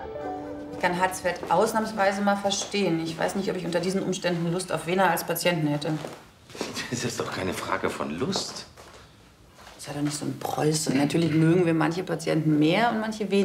Ich kann Hatzfeld ausnahmsweise mal verstehen. Ich weiß nicht, ob ich unter diesen Umständen Lust auf Wena als Patienten hätte. Das ist doch keine Frage von Lust. Sei doch nicht so ein Preuß. Und natürlich mögen wir manche Patienten mehr und manche weniger.